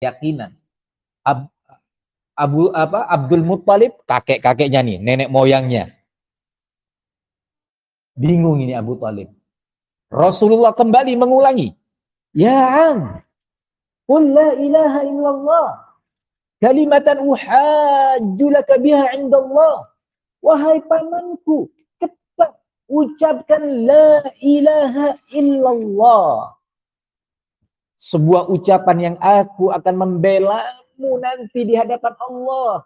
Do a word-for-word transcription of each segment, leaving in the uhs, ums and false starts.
keyakinan. Ab, Abu apa Abdul Muttalib, kakek-kakeknya nih, nenek moyangnya. Bingung ini Abu Talib. Rasulullah kembali mengulangi, "Ya am, qul la ilaha illallah, kalimatan uhajju laka biha indallah." Wahai pamanku, cepat ucapkan la ilaha illallah. Sebuah ucapan yang aku akan membelamu nanti di hadapan Allah.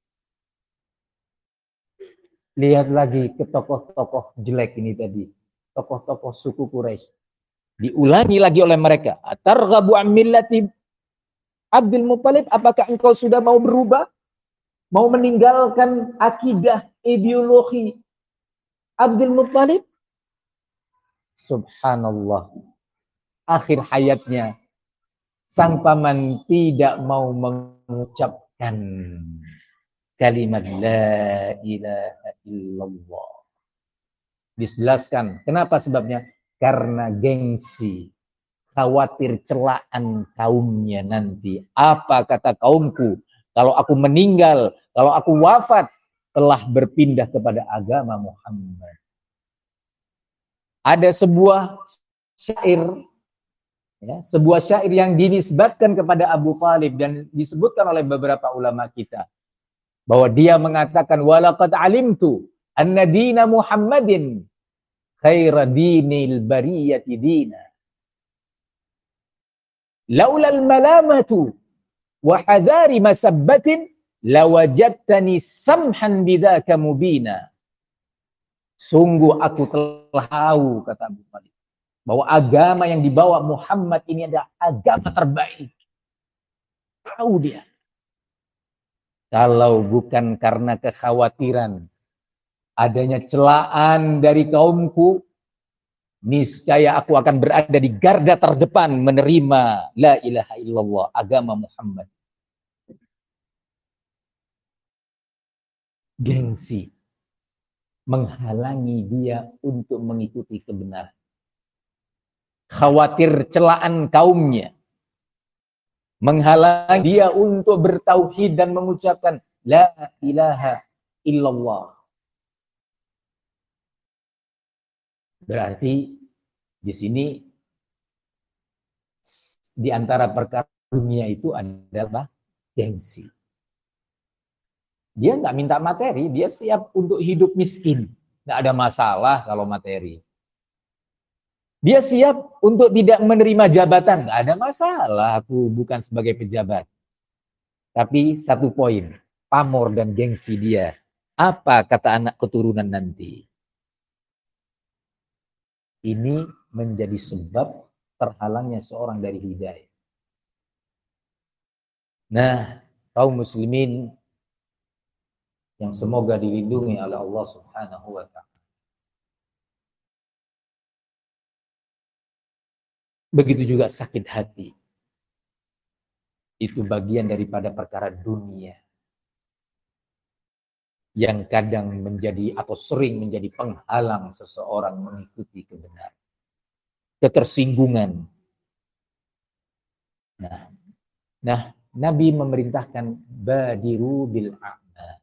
Lihat lagi ke tokoh-tokoh jelek ini tadi. Tokoh-tokoh suku Quraisy. Diulangi lagi oleh mereka. Atarghabu an millati Abdul Muttalib, apakah engkau sudah mau berubah? Mau meninggalkan akidah, ideologi Abdul Muttalib? Subhanallah. Akhir hayatnya, sang paman tidak mau mengucapkan kalimat la ilaha illallah. Dijelaskan. Kenapa sebabnya? Karena gengsi. Khawatir celaan kaumnya nanti. Apa kata kaumku? Kalau aku meninggal, kalau aku wafat, telah berpindah kepada agama Muhammad. Ada sebuah syair, ya, sebuah syair yang dinisbatkan kepada Abu Talib dan disebutkan oleh beberapa ulama kita. Bahwa dia mengatakan, walaqad alimtu anna dina Muhammadin khaira dinil bariyati dina. Laulal malamatu wa hadari masabbatin lawajadtani samhan bidzaka mubina. Sungguh aku telah tahu, kata Abu Talib, bahwa agama yang dibawa Muhammad ini adalah agama terbaik. Tahu dia. Kalau bukan karena kekhawatiran adanya celaan dari kaumku, niscaya aku akan berada di garda terdepan menerima la ilaha illallah, agama Muhammad. Gengsi menghalangi dia untuk mengikuti kebenaran. Khawatir celaan kaumnya menghalangi dia untuk bertauhid dan mengucapkan la ilaha illallah. Berarti di sini di antara perkara dunia itu adalah gengsi. Dia nggak minta materi, dia siap untuk hidup miskin. Nggak ada masalah kalau materi. Dia siap untuk tidak menerima jabatan. Nggak ada masalah, aku bukan sebagai pejabat. Tapi satu poin, pamor dan gengsi dia. Apa kata anak keturunan nanti? Ini menjadi sebab terhalangnya seorang dari hidayah. Nah, kaum muslimin yang semoga dilindungi oleh Allah Subhanahu wa taala. Begitu juga sakit hati. Itu bagian daripada perkara dunia yang kadang menjadi atau sering menjadi penghalang seseorang mengikuti kebenaran. Ketersinggungan. Nah, nah Nabi memerintahkan badiru bil a'mal.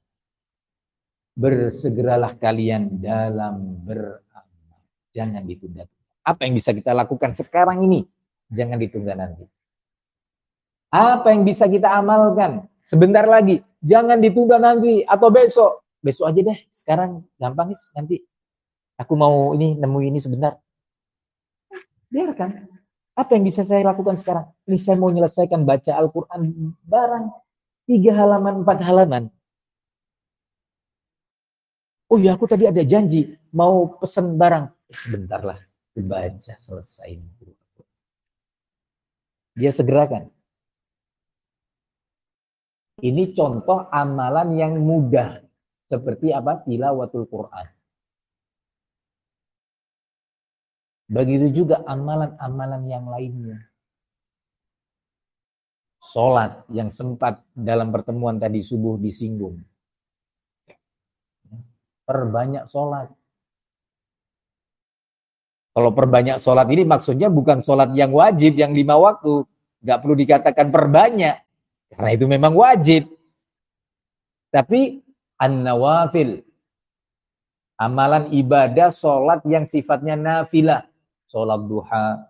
Bersegeralah kalian dalam beramal. Jangan ditunda. Apa yang bisa kita lakukan sekarang ini? Jangan ditunda nanti. Apa yang bisa kita amalkan sebentar lagi? Jangan ditunda nanti atau besok. Besok aja deh. Sekarang gampang nih nanti. Aku mau ini nemu ini sebentar. Biarkan. Apa yang bisa saya lakukan sekarang? Ini saya mau menyelesaikan baca Al-Quran barang tiga halaman, empat halaman. Oh ya, aku tadi ada janji mau pesan barang. Sebentar lah, dibaca selesai. Dia segerakan. Ini contoh amalan yang mudah. Seperti apa? Tilawatul Quran. Begitu juga amalan-amalan yang lainnya. Sholat yang sempat dalam pertemuan tadi subuh disinggung. Perbanyak sholat. Kalau perbanyak sholat ini maksudnya bukan sholat yang wajib, yang lima waktu. Nggak perlu dikatakan perbanyak. Karena itu memang wajib. Tapi an-nawafil, amalan ibadah, sholat yang sifatnya nafilah. Sholat duha,